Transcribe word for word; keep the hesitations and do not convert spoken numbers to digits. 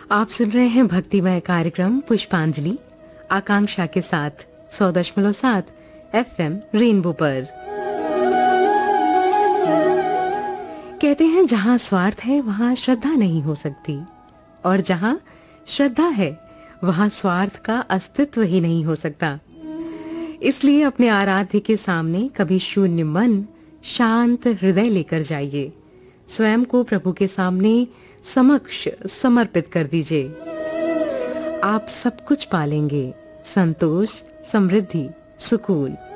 आप सुन रहे हैं भक्तिमय कार्यक्रम पुष्पांजलि आकांक्षा के साथ सौ दशमलव सात एफएम रेनबो पर। कहते हैं जहां स्वार्थ है वहां श्रद्धा नहीं हो सकती, और जहां श्रद्धा है वहां स्वार्थ का अस्तित्व ही नहीं हो सकता। इसलिए अपने आराध्य के सामने कभी शून्य मन, शांत हृदय लेकर जाइए। स्वयं को प्रभु के सामने समक्ष समर्पित कर दीजिए। आप सब कुछ पालेंगे, संतोष, समृद्धि, सुकून।